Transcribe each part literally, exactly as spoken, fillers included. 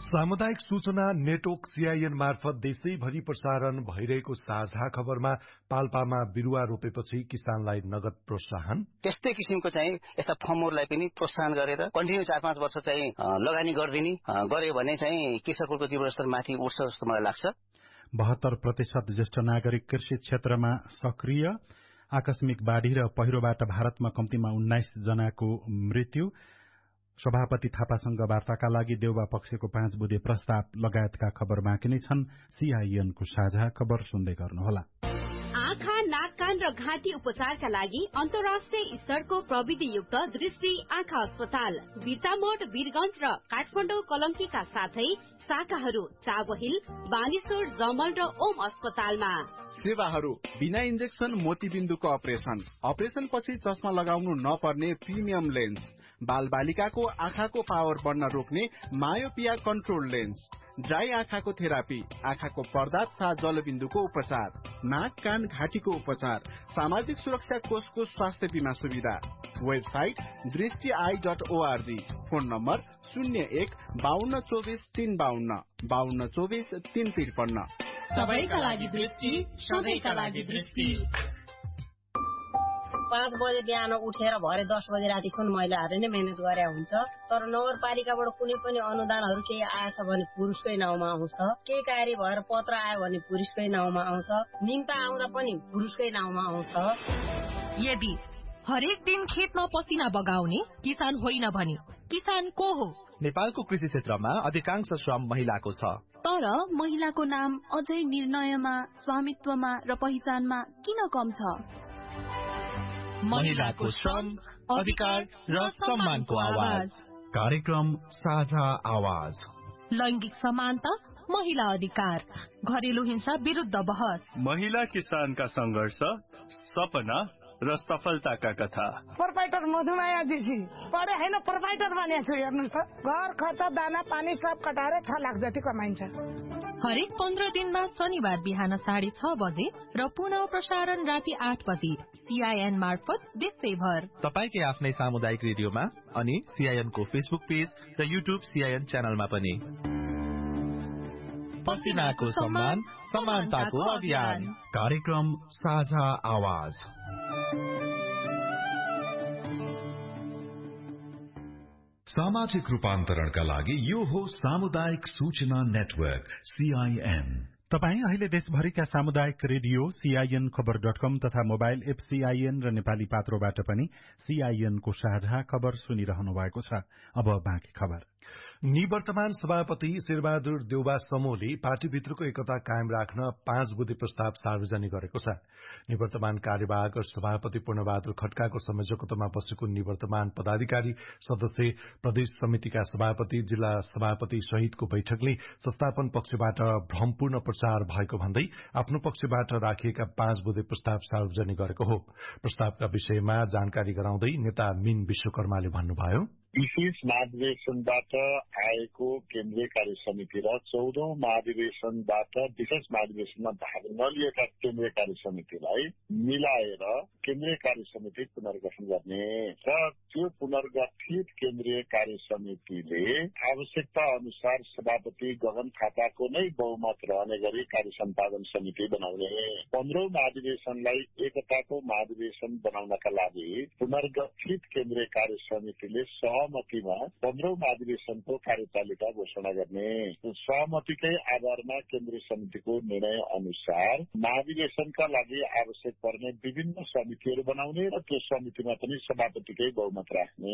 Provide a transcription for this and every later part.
सामुदायिक सूचना network CIN मार्फत देशैभरि प्रसारण भइरहेको साझा खबरमा पाल्पामा बिरुवा रोपेपछि किसानलाई नगद प्रोत्साहन, त्यस्तै किसिमको चाहिँ यस्ता फर्महरूलाई पनि प्रोत्साहन गरेर कन्टिन्यू चार पाँच वर्ष चाहिँ लगानी गरिदिने गर्यो भने चाहिँ कृषकहरूको जीवनस्तर माथि उठ्छ जस्तो मलाई लाग्छ। बहत्तर प्रतिशत ज्येष्ठ नागरिक कृषि क्षेत्रमा सक्रिय, आकस्मिक बाढ़ी र पहिरोबाट भारतमा कम्तीमा उन्नाइस जनाको मृत्यु, सभापति थापासँग वार्ताका लागि देउबा पक्षको पाँच बुधे प्रस्ताव लगायतका खबर बाँकी नै छन्। सीआईएनको साझा खबर सुन्दै गर्नुहोला। आँखा, नाक, कान र घाँटी उपचारका लागि अन्तर्राष्ट्रिय स्तरको प्रविधियुक्त दृष्टि आँखा अस्पताल बिर्तामोड, वीरगंज र काठमाडौँ कलंकीका साथै शाखाहरू चाबहिल, बानेश्वर, जमल र ओम अस्पतालमा। सेवाहरू बिना इन्जेक्सन मोतीबिन्दुको अपरेसन, अपरेसन पछि चस्मा लगाउनु नपर्ने प्रिमियम लेन्स, बाल बालिकाको आँखाको पावर बढ्न रोक्ने मायोपिया कन्ट्रोल लेन्स, ड्राई आँखाको थेरापी, आँखाको पर्दा तथा जलबिन्दुको उपचार, नाक, कान, घाँटीको उपचार, सामाजिक सुरक्षा कोषको स्वास्थ्य बीमा सुविधा। वेबसाइट दृष्टि I dot ORG. Phone number शून्य एक बाहन्न चौबिस तीन बाहन्न बाहन्न चौबिस तीन त्रिपन्न। सबैका लागि दृष्टि, सबैका लागि दृष्टि। पाँच बजे बिहान उठेर भरे दस बजे रातिसम्म महिलाहरूले नै मेहनत गरे हुन्छ, तर नगरपालिकाबाट कुनै पनि अनुदानहरू केही आएछ भने पुरुषकै नाउँमा आउँछ, केही कार्य भएर पत्र आयो भने पुरुषकै नाउँमा आउँछ, निम्ता आउँदा पनि पुरुषकै नाउँमा आउँछ। यदि हरेक दिन खेतमा पसिना बगाउने किसान होइन भने किसान को हो? नेपालको कृषि क्षेत्रमा अधिकांश श्रम महिलाको छ, तर महिलाको नाम अझै निर्णयमा, स्वामित्वमा र पहिचानमा किन कम छ? महिलाको श्रम, अधिकार र सम्मानको आवाज। कार्यक्रम साझा आवाज। लैंगिक समानता, महिला अधिकार, घरेलु हिंसा विरुद्ध बहस, महिला किसानका संघर्ष, सपना र सफलताका कथा। प्रोपाइटर मधुमाया जीसी पढे हैन, प्रोपाइटर बनेको छु। हेर्नुस् त, घर खर्च, दाना पानी सब कटाएर छ लाख जति कमाइन्छ। हरेक पन्ध्र दिनमा शनिबार बिहान साढे छ बजे र पुनः प्रसारण राति आठ बजे सीआईएन मार्फत देशैभर। तपाईकै आफ्नै सामुदायिक रेडियोमा अनि सीआईएन को फेसबुक पेज र युट्युब सीआईएन च्यानलमा पनि। पसिनाको सम्मान, समानताको अभियान। कार्यक्रम साझा आवाज। सामाजिक रूपान्तरणका लागि यो हो सामुदायिक सूचना नेटवर्क सीआईएन। तपाई अहिले देशभरिका सामुदायिक रेडियो सीआईएन खबर डट कम तथा मोबाइल एप सीआईएन र नेपाली पात्रोबाट पनि सीआईएन को साझा खबर सुनिरहनु भएको छ। अब बाँकी खबर। निवर्तमान सभापति शेरबहादुर देउबा समूहले पार्टीभित्रको एकता कायम राख्न पाँच बुधे प्रस्ताव सार्वजनिक गरेको छ। निवर्तमान कार्यवाहक सभापति पूर्णबहादुर खड्काको संयोजकत्वमा बसेको निवर्तमान पदाधिकारी सदस्य, प्रदेश समितिका सभापति, जिल्ला सभापति सहितको बैठकले संस्थापन पक्षबाट भ्रमपूर्ण प्रचार भएको भन्दै आफ्नो पक्षबाट राखिएका पाँच बुधे प्रस्ताव सार्वजनिक गरेको हो। प्रस्तावका विषयमा जानकारी गराउँदै नेता मीन विश्वकर्माले भन्नुभयो, विशेष महाधिवेशनबाट आएको केन्द्रीय कार्य समिति र चौधौं महाधिवेशनबाट विशेष महाधिवेशनमा भाग नलिएका केन्द्रीय कार्य समितिलाई मिलाएर केन्द्रीय कार्य समिति पुनर्गठन गर्ने र त्यो पुनर्गठित केन्द्रीय कार्य समितिले आवश्यकता अनुसार सभापति गगन थापाको नै बहुमत रहने गरी कार्य सम्पादन समिति बनाउने। पन्ध्रौं महाधिवेशनलाई एकताको महाधिवेशन बनाउनका लागि पुनर्गठित केन्द्रीय कार्य समितिले सहमतिमा पन्ध्रौं महाधिवेशनको कार्यतालिका घोषणा गर्ने। सहमतिकै आधारमा केन्द्रीय समितिको निर्णय अनुसार महाधिवेशनका लागि आवश्यक पर्ने विभिन्न समितिहरू बनाउने र त्यो समितिमा पनि सभापतिकै बहुमत राख्ने।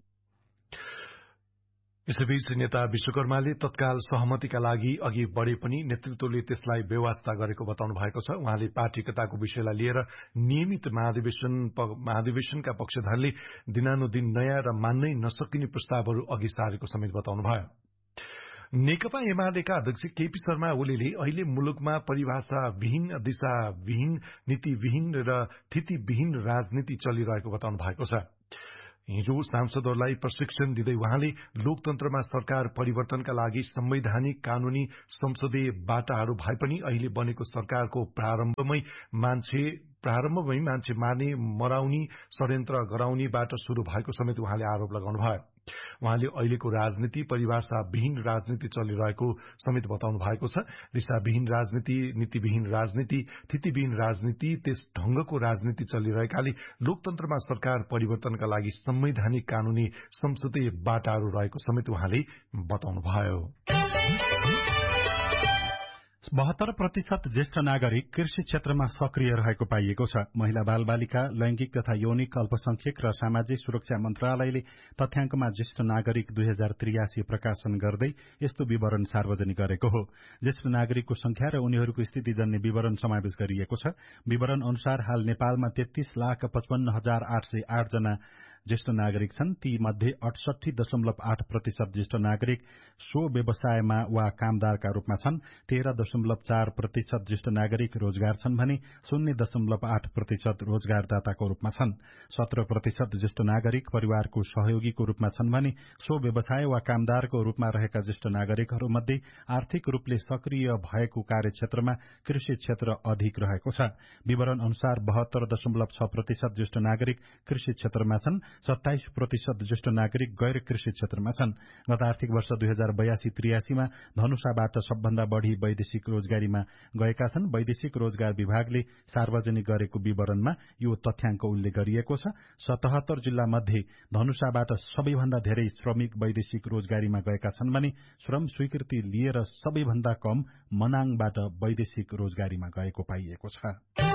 यसैबीच नेता विश्वकर्माले तत्काल सहमतिका लागि अघि बढ़े पनि नेतृत्वले त्यसलाई व्यवस्था गरेको बताउनु भएको छ। उहाँले पार्टी एकताको विषयलाई लिएर नियमित महाधिवेशन महाधिवेशनका पक्षधरले दिनानुदिन नयाँ र मान्नै नसकिने प्रस्तावहरू अघि सारेको समेत बताउनुभयो। नेकपा एमालेका अध्यक्ष केपी शर्मा ओलीले अहिले मुलुकमा परिभाषाविहीन, दिशाविहीन, नीतिविहीन र थितिविहीन राजनीति चलिरहेको बताउनु भएको छ। हिजो सांसदहरूलाई प्रशिक्षण दिँदै उहाँले लोकतन्त्रमा सरकार परिवर्तनका लागि संवैधानिक, कानूनी, संसदीय बाटाहरू भए पनि अहिले बनेको सरकारको प्रारम्भमै मान्छे प्रारम्भमै मान्छे मार्ने, मराउने, षड्यन्त्र गराउनेबाट शुरू भएको समेत उहाँले आरोप लगाउनुभयो। उहाँले अहिलेको राजनीति परिभाषाविहीन राजनीति चलिरहेको समेत बताउनु भएको छ। दिशाविहीन राजनीति, नीतिविहीन राजनीति, थितिविहीन राजनीति, त्यस ढंगको राजनीति चलिरहेकाले लोकतन्त्रमा सरकार परिवर्तनका लागि संवैधानिक कानूनी संसदीय बाटाहरू रहेको समेत उहाँले बताउनुभयो। बहत्तर प्रतिशत ज्येष्ठ नागरिक कृषि क्षेत्रमा सक्रिय रहेको पाइएको छ। महिला बाल बालिका, लैंगिक तथा यौनिक अल्पसंख्यक र सामाजिक सुरक्षा मन्त्रालयले तथ्याङ्कमा ज्येष्ठ नागरिक दुई हजार त्रियासी प्रकाशन गर्दै यस्तो विवरण सार्वजनिक गरेको हो। ज्येष्ठ नागरिकको संख्या र उनीहरूको स्थितिजन्य विवरण समावेश गरिएको छ। विवरण अनुसार हाल नेपालमा तेत्तीस लाख पचपन्न हजार आठ सय आठ जना ज्येष्ठ नागरिक छन्। ती मध्ये अठसठी दशमलव आठ प्रतिशत ज्येष्ठ नागरिक स्व व्यवसायमा वा कामदारका रूपमा छन्। तेह्र दशमलव चार प्रतिशत ज्येष्ठ नागरिक रोजगार छन् भने शून्य दशमलव आठ प्रतिशत रोजगारदाताको रूपमा छन्। सत्र प्रतिशत ज्येष्ठ नागरिक परिवारको सहयोगीको रूपमा छन् भने स्व व्यवसाय वा कामदारको रूपमा रहेका ज्येष्ठ नागरिकहरूमध्ये आर्थिक रूपले सक्रिय भएको कार्यक्षेत्रमा कृषि क्षेत्र अधिक रहेको छ। विवरण अनुसार बहत्तर दशमलव छ प्रतिशत ज्येष्ठ नागरिक कृषि क्षेत्रमा छन्। सत्ताइस प्रतिशत ज्येष्ठ नागरिक गैर कृषि क्षेत्रमा छन्। गत आर्थिक वर्ष दुई हजार बयासी त्रियासीमा धनुषाबाट सबभन्दा बढ़ी वैदेशिक रोजगारीमा गएका छन्। वैदेशिक रोजगार विभागले सार्वजनिक गरेको विवरणमा यो तथ्याङ्क उल्लेख गरिएको छ। सतहत्तर जिल्ला मध्ये धनुषाबाट सबैभन्दा धेरै श्रमिक वैदेशिक रोजगारीमा गएका छन् भने श्रम स्वीकृति लिएर सबैभन्दा कम मनाङबाट वैदेशिक रोजगारीमा गएको पाइएको छ।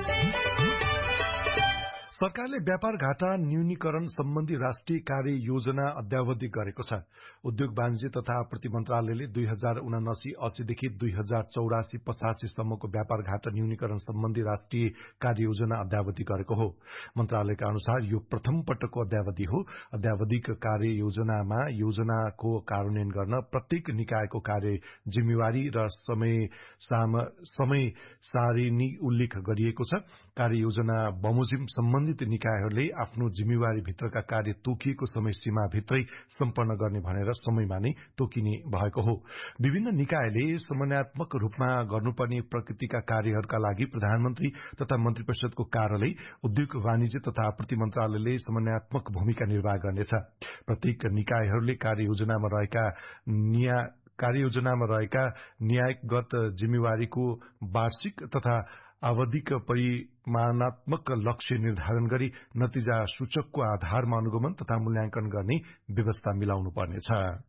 सरकारले व्यापार घाटा न्यूनीकरण सम्बन्धी राष्ट्रिय कार्य योजना अद्यावधि गरेको छ। उद्योग वाणिज्य तथा आपूर्ति मन्त्रालयले दुई हजार उनासी अस्सीदेखि दुई हजार चौरासी पचासी सम्मको व्यापार घाटा न्यूनीकरण सम्बन्धी राष्ट्रिय कार्य योजना अद्यावधि गरेको हो। मन्त्रालयका अनुसार यो प्रथम पटकको अद्यावधि हो। अद्यावधिक कार्य योजनामा योजनाको कार्यान्वयन गर्न प्रत्येक निकायको कार्य जिम्मेवारी र समय समय सारिणी उल्लेख गरिएको छ। कार्य योजना बमोजिम सम्बन्धित निकायहरूले आफ्नो जिम्मेवारी भित्रका कार्य तोकिएको समय सीमा भित्रै सम्पन्न गर्ने भनेर समयमा नै तोकिने भएको हो। विभिन्न निकायले समन्वयात्मक रूपमा गर्नुपर्ने प्रकृतिका कार्यहरूका लागि प्रधानमन्त्री तथा मन्त्री परिषदको कार्यालय, उद्योग वाणिज्य तथा आपूर्ति मन्त्रालयले समन्वयात्मक भूमिका निर्वाह गर्नेछ। प्रत्येक निकायहरूले कार्य योजनामा रहेका न्याय कार्ययोजनामा रहेका न्यायगत जिम्मेवारीको वार्षिक तथा आवधिक परिमाणात्मक लक्ष्य निर्धारण गरी नतिजा सूचकको आधारमा अनुगमन तथा मूल्याङ्कन गर्ने व्यवस्था मिलाउनु पर्नेछ।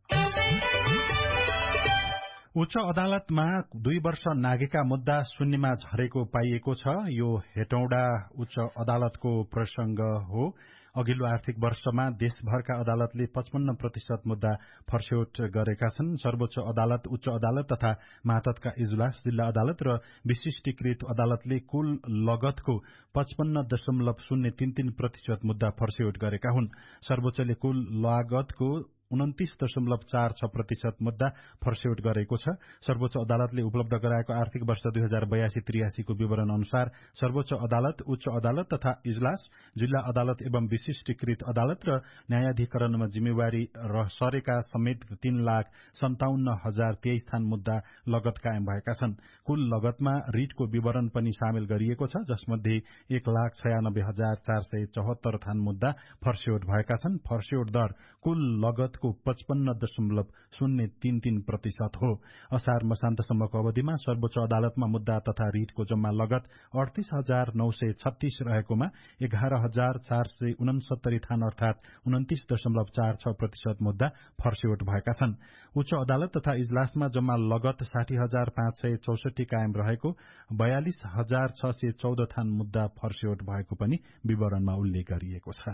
उच्च अदालतमा दुई वर्ष नागेका मुद्दा शून्यमा झरेको पाइएको छ। यो हेटौडा उच्च अदालतको प्रसंग हो। अघिल्लो आर्थिक वर्षमा देशभरका अदालतले पचपन्न प्रतिशत मुद्दा फर्स्यौट गरेका छन्। सर्वोच्च अदालत, उच्च अदालत तथा मातहतका इजलास, जिल्ला अदालत र विशिष्टीकृत अदालतले कुल लगतको पचपन्न दशमलव शून्य तीन तीन प्रतिशत मुद्दा फर्स्यौट गरेका हुन्। सर्वोच्चले कुल लागतको उन्तिस दशमलव चार छ प्रतिशत मुद्दा फर्स्यौट गरेको छ। सर्वोच्च अदालतले उपलब्ध गराएको आर्थिक वर्ष दुई हजार बयासी त्रियासीको विवरण अनुसार सर्वोच्च अदालत, उच्च अदालत तथा इजलास, जिल्ला अदालत एवं विशिष्टीकृत अदालत र न्यायाधिकरणमा जिम्मेवारी सरेका समेत तीन लाख सन्ताउन्न हजार तेइस थान मुद्दा लगत कायम भएका छन्। कुल लगतमा रिटको विवरण पनि सामेल गरिएको छ, जसमध्ये एक लाख छयानब्बे हजार चार सय चौहत्तर थान मुद्दा फर्स्यौट भएका छन्। फर्स्यौट दर कुल लगत पचपन्न दशमलव शून्य तीन तीन प्रतिशत हो। असार मसान्तसम्मको अवधिमा सर्वोच्च अदालतमा मुद्दा तथा रिटको जम्मा लगत अडतीस हजार नौ सय छत्तीस रहेकोमा एघार हजार चार सय उनसत्तरी थान अर्थात उन्तिस दशमलव चार छ प्रतिशत मुद्दा फर्स्यौट भएका छन्। उच्च अदालत तथा इजलासमा जम्मा लगत साठी हजार पाँच सय चौसठी कायम रहेको, बयालिस हजार छ सय चौध थान मुद्दा फर्स्यौट भएको पनि विवरणमा उल्लेख गरिएको छ।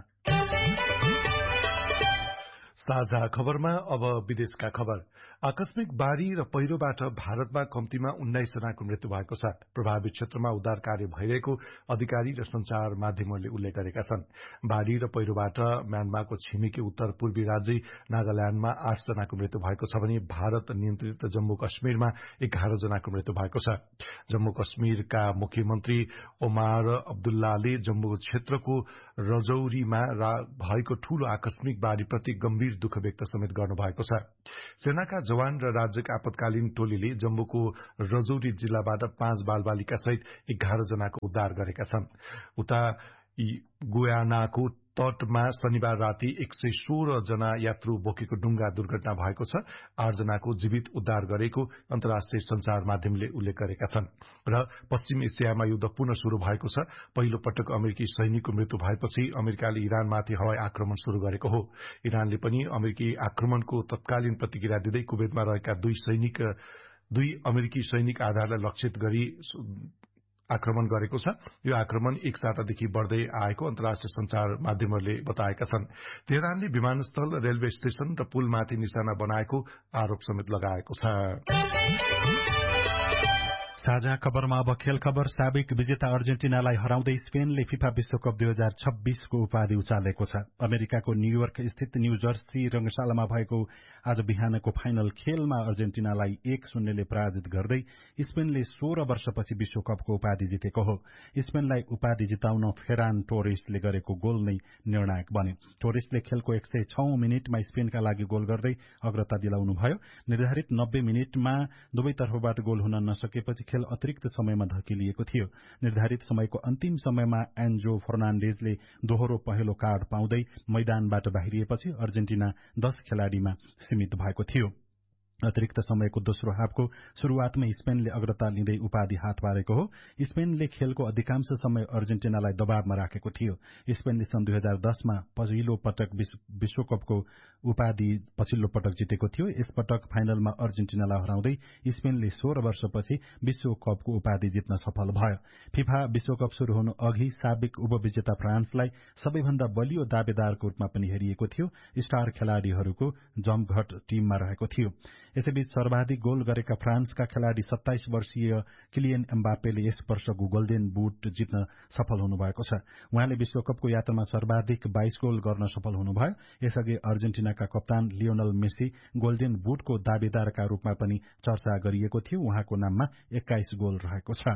साझा खबरमा अब विदेशका खबर। आकस्मिक बाढ़ी र पहिरोबाट भारतमा कम्तीमा उन्नाइस जनाको मृत्यु भएको छ। प्रभावित क्षेत्रमा उद्धार कार्य भइरहेको अधिकारी र संचार माध्यमहरूले उल्लेख गरेका छन्। बाढ़ी र पहिरोबाट म्यानमारको छिमेकी उत्तर पूर्वी राज्य नागाल्याण्डमा आठ जनाको मृत्यु भएको छ भने भारत नियन्त्रित जम्मू कश्मीरमा एघार जनाको मृत्यु भएको छ। जम्मू कश्मीरका मुख्यमन्त्री ओमार अब्दुल्लाले जम्मू क्षेत्रको रजौरीमा भएको ठूलो आकस्मिक बाढ़ीप्रति गम्भीर दुःख व्यक्त समेत गर्नुभएको छ। सेनाका जवान र राज्यका आपतकालीन टोलीले जम्मूको रजौरी जिल्लाबाट पाँच बालबालिका सहित एघार जनाको उद्धार गरेका छन्। उता गुयानाको तटमा शनिबार राति एक सय सोह्र जना यात्रु बोकेको डुंगा दुर्घटना भएको छ। आठ जनाको जीवित उद्धार गरेको अन्तर्राष्ट्रिय संचार माध्यमले उल्लेख गरेका छन्। र पश्चिम एसियामा युद्ध पुनः शुरू भएको छ। पहिलो पटक अमेरिकी सैनिकको मृत्यु भएपछि अमेरिकाले इरानमाथि हवाई आक्रमण शुरू गरेको हो। इरानले पनि अमेरिकी आक्रमणको तत्कालीन प्रतिक्रिया दिँदै कुवेतमा रहेका दुई सैनिक दुई अमेरिकी सैनिक आधारलाई लक्षित गरी आक्रमण गरेको छ। यो आक्रमण एक सातादेखि बढ़दै आएको अन्तर्राष्ट्रिय संचार माध्यमहरूले बताएका छन्। तेहरानले विमानस्थल, रेलवे स्टेशन र पुलमाथि निशाना बनाएको आरोप समेत लगाएको छ। साझा खबरमा अब खेल खबर। साबिक विजेता अर्जेन्टिनालाई हराउँदै स्पेनले फिफा विश्वकप दुई हजार छब्बीसको उपाधि उचालेको छ। अमेरिकाको न्यूयोर्क स्थित न्यू जर्सी रंगशालामा भएको आज बिहानको फाइनल खेलमा अर्जेन्टिनालाई एक शून्यले पराजित गर्दै स्पेनले सोह्र वर्षपछि विश्वकपको उपाधि जितेको हो। स्पेनलाई उपाधि जिताउन फेरान टोरेसले गरेको गोल नै निर्णायक बन्यो। टोरेसले खेलको एक सय छौं मिनटमा स्पेनका लागि गोल गर्दै अग्रता दिलाउनुभयो। निर्धारित नब्बे मिनटमा दुवै तर्फबाट गोल हुन नसकेपछि खेल अतिरिक्त समयमा धकिलिएको थियो। निर्धारित समयको अन्तिम समयमा एन्जो फर्नान्डेजले दोहोरो पहेँलो कार्ड पाउँदै मैदानबाट बाहिरिएपछि अर्जेन्टिना दश खेलाड़ीमा सीमित भएको थियो। अतिरिक्त समयको दोस्रो हाफको शुरूआतमै स्पेनले अग्रता लिँदै उपाधि हात पारेको हो। स्पेनले खेलको अधिकांश समय अर्जेन्टिनालाई दबावमा राखेको थियो। स्पेनले सन् दुई हजार दसमा पहिलो पटक विश्वकपको उपाधि पछिल्लो पटक जितेको थियो। यसपटक फाइनलमा अर्जेन्टिनालाई हराउँदै स्पेनले सोह्र वर्षपछि विश्वकपको उपाधि जित्न सफल भयो। फिफा विश्वकप शुरू हुनु अघि साबिक उपविजेता फ्रान्सलाई सबैभन्दा बलियो दावेदारको रूपमा पनि हेरिएको थियो। स्टार खेलाड़ीहरूको जमघट टीममा रहेको थियो। यसैबीच सर्वाधिक गोल गरेका फ्रान्सका खेलाड़ी सत्ताइस वर्षीय किलियन एम्बापेले यस वर्षको गोल्डेन बुट जित्न सफल हुनुभएको छ। उहाँले विश्वकपको यात्रामा सर्वाधिक बाइस गोल गर्न सफल हुनुभयो। यसअघि अर्जेन्टिनाका कप्तान लियोनल मेसी गोल्डेन बुटको दावेदारका रूपमा पनि चर्चा गरिएको थियो। उहाँको नाममा एक्काइस गोल रहेको छ।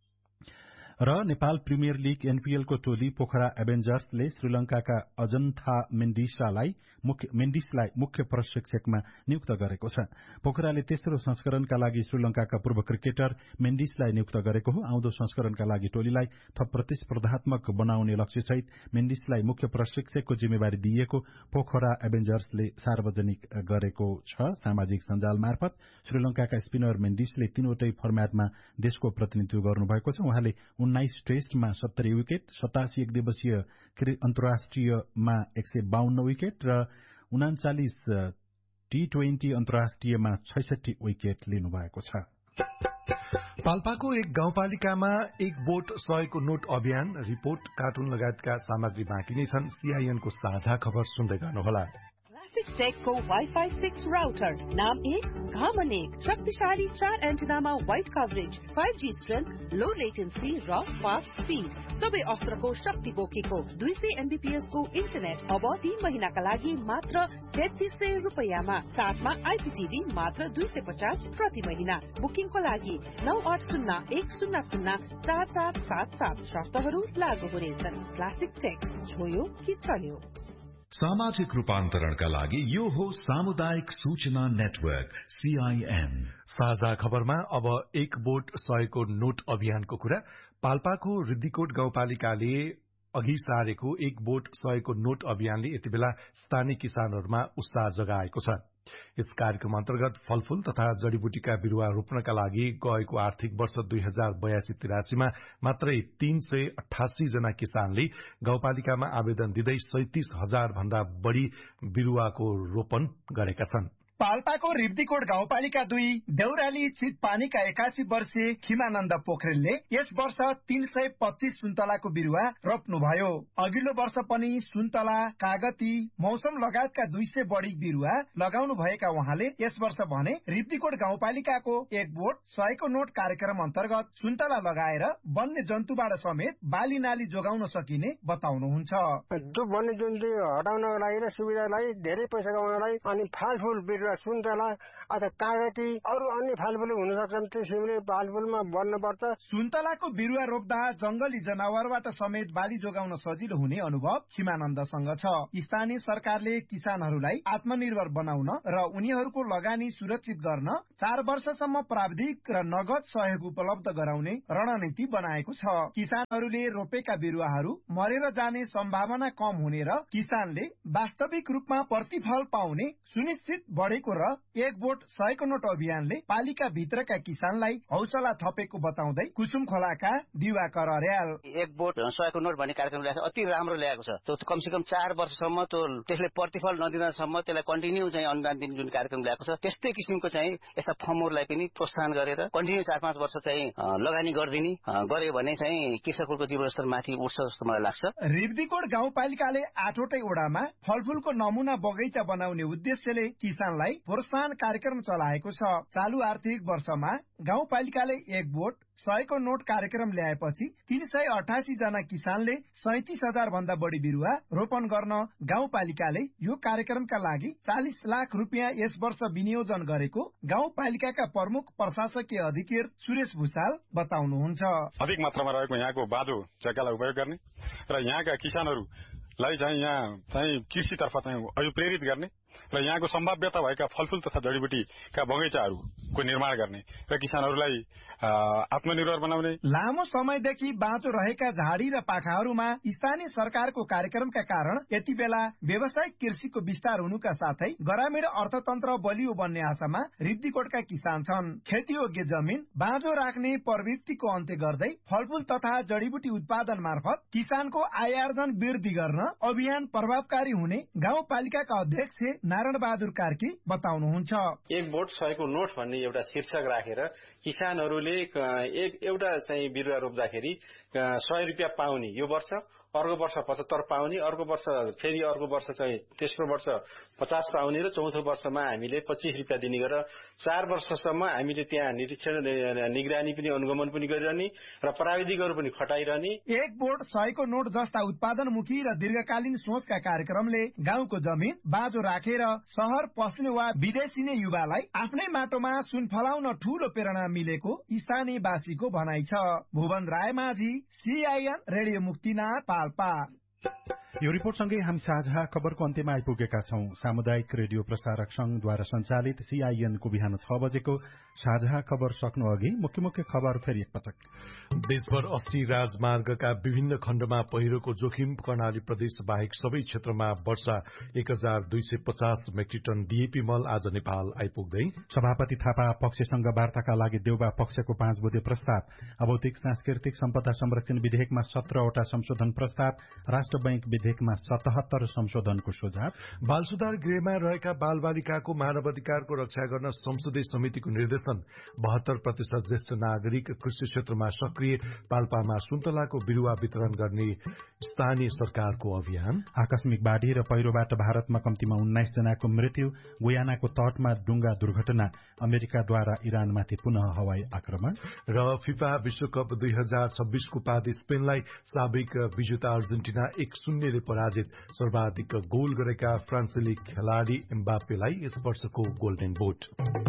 र नेपाल प्रिमियर लीग एनपीएलको टोली पोखरा एभेन्जर्सले श्रीलंकाका अजन्था मेन्डिसलाई मुख्य मेन्डिसलाई मुख्य प्रशिक्षकमा नियुक्त गरेको छ। पोखराले तेस्रो संस्करणका लागि श्रीलंकाका पूर्व क्रिकेटर मेन्डिसलाई नियुक्त गरेको हो। आउँदो संस्करणका लागि टोलीलाई थप प्रतिस्पर्धात्मक बनाउने लक्ष्यसहित मेन्डिसलाई मुख्य प्रशिक्षकको जिम्मेवारी दिइएको पोखरा एभेन्जर्सले सार्वजनिक गरेको छ। सामाजिक सञ्जाल मार्फत श्रीलंकाका स्पिनर मेन्डिसले तीनवटै फर्म्याटमा देशको प्रतिनिधित्व गर्नुभएको छ। उहाँले उन्नाइस टेस्टमा सत्तरी विकेट, सतासी एक दिवसीय अन्तर्राष्ट्रियमा एक सय बाहन्न विकेट र उनाचालिस टी ट्वेन्टी अन्तर्राष्ट्रियमा छैसठी विकेट लिनुभएको छ। पाल्पाको एक गाउँपालिकामा एक बोट सयको नोट अभियान, रिपोर्ट, कार्टुन लगायतका सामग्री बाँकी नै छन्। सीआईएनको साझा खबर सुन्दै गर्नुहोला। क्लासिक टेकको वाइफाई सिक्स राउटर, नाम एक घामन एक, शक्तिशाली चार एन्टिनामा wide coverage, five G strength, लो लेटेन्सी र फास्ट स्पीड, सबै अस्त्रको शक्ति बोकेको, दुई सय एमबीपीएस को इन्टरनेट अब तीन महिनाका लागि मात्र तेत्तीस सय रुपियाँमा, साथमा आइपीटीभी मात्र दुई सय पचास प्रति महिना। बुकिङको लागि नौ आठ शून्य एक शून्य शून्य चार चार सात सात, शर्तहरू लागू हुनेछन्। क्लासिक टेक, छोयो कि चल्यो। सामाजिक रूपान्तरणका लागि यो हो सामुदायिक सूचना नेटवर्क सीआईएन। साझा खबरमा अब एक बोट सयको नोट अभियानको कुरा। पाल्पाको रिद्धिकोट गाउँपालिकाले अघि सारेको एक बोट सयको नोट अभियानले यति बेला स्थानीय किसानहरूमा उत्साह जगाएको छ। यस कार्यक्रम अन्तर्गत फलफूल तथा जडीबुटीका बिरूवा रोप्नका लागि गएको आर्थिक वर्ष दुई हजार बयासी तिरासीमा मात्रै तीन सय अठासी जना किसानले गाउँपालिकामा आवेदन दिँदै सैतिस हजार भन्दा बढ़ी बिरूवाको रोपन गरेका छन्। पाल्पाको रिब्दीकोट गाउँपालिका दुई देउराली चितपानीका एकासी वर्षीय खिमानन्द पोखरेलले यस वर्ष तीन सय पच्चीस सुन्तलाको बिरुवा रोप्नुभयो। अघिल्लो वर्ष पनि सुन्तला, कागती, मौसम लगायतका दुई सय बढ़ी बिरुवा लगाउनु भएका उहाँले यस वर्ष भने रिब्दीकोट गाउँपालिकाको एक बोट सयको नोट कार्यक्रम अन्तर्गत सुन्तला लगाएर वन्य जन्तुबाट समेत बाली नाली जोगाउन सकिने बताउनुहुन्छ। त्यो वन्य जन्तु हटाउनको लागि र सुविधालाई धेरै पैसा कमाउनलाई अनि फलफूल बिरुवा सुन्तला अथवा कागती अरू अन्य फलफुल हुन सक्छन् त्यो सिमले फलफुलमा बढ्नुपर्छ। सुन्तलाको बिरुवा रोप्दा जंगली जनावरबाट समेत बाली जोगाउन सजिलो हुने अनुभव खिमानन्दसँग छ। स्थानीय सरकारले किसानहरूलाई आत्मनिर्भर बनाउन र उनीहरूको लगानी सुरक्षित गर्न चार वर्षसम्म प्राविधिक र नगद सहयोग उपलब्ध गराउने रणनीति बनाएको छ। किसानहरूले रोपेका बिरुवाहरू मरेर जाने सम्भावना कम हुने र किसानले वास्तविक रूपमा प्रतिफल पाउने सुनिश्चित बढेको र एक बोट सयको नोट अभियानले पालिका भित्रका किसानलाई हौसला थपेको बताउँदै कुसुम खोलाका दिवाकर अर्याल एक बोट सयको नोट भन्ने कार्यक्रम ल्याएको अति राम्रो ल्याएको छ। त्यो कमसे कम चार वर्षसम्म त्यो त्यसले प्रतिफल नदिँदासम्म त्यसलाई कन्टिन्यू चाहिँ अनुदान दिने जुन कार्यक्रम ल्याएको छ त्यस्तै किसिमको चाहिँ यस्ता फर्महरूलाई पनि प्रोत्साहन गरेर कन्टिन्यू चार पाँच वर्ष चाहिँ लगानी गरिदिने गर्यो भने चाहिँ कृषकहरूको जीवनस्तर माथि उठ्छ जस्तो मलाई लाग्छ। रिब्दीकोट गाउँपालिकाले आठवटै ओडामा फलफुलको नमुना बगैँचा बनाउने उद्देश्यले किसानलाई प्रोत्साहन कार्यक्रम चलाएको छ। चालू आर्थिक वर्षमा गाउँपालिकाले एक बोट सयको नोट कार्यक्रम ल्याएपछि तीन सय अठासी जना किसानले सैतिस हजार भन्दा बढी बिरुवा रोपन गर्न गाउँपालिकाले यो कार्यक्रमका लागि चालिस लाख रुपियाँ यस वर्ष विनियोजन गरेको गाउँपालिकाका प्रमुख प्रशासकीय अधिकृत सुरेश भूषाल बताउनुहुन्छ। अधिक मात्रामा रहेको यहाँको बाँझो जग्गालाई उपयोग गर्ने र यहाँका किसानहरूलाई चाहिँ यहाँ चाहिँ कृषितर्फ चाहिँ अभिप्रेरित गर्ने र यहाँको सम्भाव्यता भएका फलफुल तथा जडीबुटीका बगैँचाहरूको निर्माण गर्ने र किसानहरूलाई आत्मनिर्भर बनाउने। लामो समयदेखि बाँचो रहेका झाडी र पाखाहरूमा स्थानीय सरकारको कार्यक्रमका कारण यति बेला व्यावसायिक कृषिको विस्तार हुनुका साथै ग्रामीण अर्थतन्त्र बलियो बन्ने आशामा रिब्दीकोटका किसान छन्। खेतीयोग्य जमिन बाँझो राख्ने प्रवृत्तिको अन्त्य गर्दै फलफुल तथा जडीबुटी उत्पादन मार्फत किसानको आय आर्जन वृद्धि गर्न अभियान प्रभावकारी हुने गाउँपालिकाका अध्यक्ष नारायण बहादुर कार्की बताउनुहुन्छ। एक बोट सयको नोट भन्ने एउटा शीर्षक राखेर किसानहरूले एक एउटा चाहिँ बिरुवा रोप्दाखेरि सय रुपियाँ पाउने यो वर्ष, अर्को वर्ष पचहत्तर पाउने, अर्को वर्ष फेरि अर्को वर्ष चाहिँ तेस्रो वर्ष पचास पाउने र चौथो वर्षमा हामीले पच्चीस रुपियाँ दिने गरेर चार वर्षसम्म हामीले त्यहाँ निरीक्षण निगरानी पनि अनुगमन पनि गरिरहने र प्राविधिकहरू पनि खटाइरहने। एक बोट सयको नोट जस्ता उत्पादनमुखी र दीर्घकालीन सोचका कार्यक्रमले गाउँको जमिन बाँझो राखेर शहर पस्ने वा विदेशी नै युवालाई आफ्नै माटोमा सुन फलाउन ठूलो प्रेरणा मिलेको स्थानीयवासीको भनाइ छ। भुवन राय माझी, सीआईएन रेडियो मुक्तिनाथ पाल्पा। यो रिपोर्टसँगै हामी साझा खबरको अन्त्यमा आइपुगेका छौं। सामुदायिक रेडियो प्रसारक संघद्वारा सञ्चालित सीआईएनको बिहान छ बजेको साझा खबर सक्नु अघि मुख्य मुख्य खबर फेरि एकपटक। देशभर अस्सी राजमार्गका विभिन्न खण्डमा पहिरोको जोखिम। कर्णाली प्रदेश बाहेक सबै क्षेत्रमा वर्षा एक हजार दुई सय पचास मेट्रिक टन डीएपी मल आज नेपाल आइपुग्दै। सभापति थापा पक्षसँग वार्ताका लागि देउबा पक्षको पाँच बुधे प्रस्ताव। अभौतिक सांस्कृतिक सम्पदा संरक्षण विधेयकमा सत्रहवटा संशोधन प्रस्ताव। राष्ट्र बैंक विधेयकमा सतहत्तर संशोधनको सुझाव। बाल सुधार गृहमा रहेका बाल बालिकाको मानव अधिकारको रक्षा गर्न संसदीय समितिको निर्देशन। बहत्तर प्रतिशत ज्येष्ठ नागरिक कृषि क्षेत्रमा सक्रिय। पाल्पामा सुन्तलाको बिरुवा वितरण गर्ने स्थानीय सरकारको अभियान। आकस्मिक बाढ़ी र पहिरोबाट भारतमा कम्तीमा उन्नाइस जनाको मृत्यु। गुयानाको तटमा डुंगा दुर्घटना। अमेरिकाद्वारा इरानमाथि पुनः हवाई आक्रमण। र फिफा विश्वकप दुई हजार छब्बीसको उपाधि स्पेनलाई। साबिक विजेता अर्जेन्टिना एक शून्यले पराजित। सर्वाधिक गोल गरेका फ्रान्सेली खेलाड़ी एम्बापेलाई यस वर्षको गोल्डन बुट।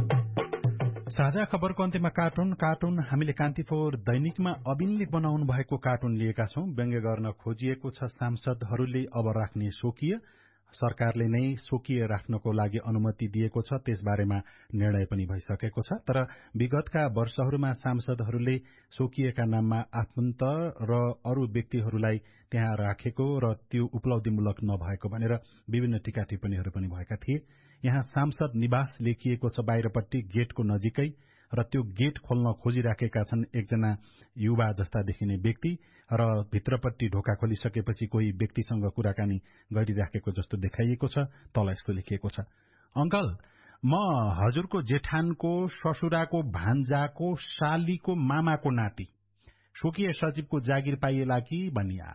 साझा खबरको अन्त्यमा कार्टुन कार्टुन हामीले कान्तिपुर दैनिकमा अबिनले बनाउनु भएको कार्टुन लिएका छौं। व्यङ्ग्य गर्न खोजिएको छ सांसदहरूले अब राख्ने स्वकीय। सरकारले नै स्वकीय राख्नको लागि अनुमति दिएको छ, त्यसबारेमा निर्णय पनि भइसकेको छ। तर विगतका वर्षहरूमा सांसदहरूले स्वकीयका नाममा आफन्त र अरू व्यक्तिहरूलाई त्यहाँ राखेको र त्यो उपलब्धिमूलक नभएको भनेर विभिन्न टीका टिप्पणीहरू पनि भएका थिए। यहाँ सांसद निवास लेखिएको छ बाहिरपट्टि गेटको नजिकै र त्यो गेट खोल्न खोजिराखेका छन् एकजना युवा जस्ता देखिने व्यक्ति र भित्रपट्टि ढोका खोलिसकेपछि कोही व्यक्तिसँग कुराकानी गरिराखेको जस्तो देखाइएको छ। तल यस्तो लेखिएको छ, अंकल म हजुरको जेठानको ससुराको भान्जाको शालीको मामाको नाति, स्वकीय सचिवको जागिर पाइएला कि भनिया।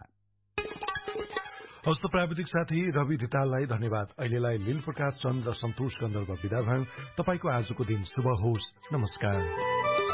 हस्त प्राविधिक साथी रवि धिताललाई धन्यवाद। अहिलेलाई लील प्रकाश चन्द र सन्तोष गन्धर्व विदा भयौं। तपाईको आजको दिन शुभ होस्। नमस्कार।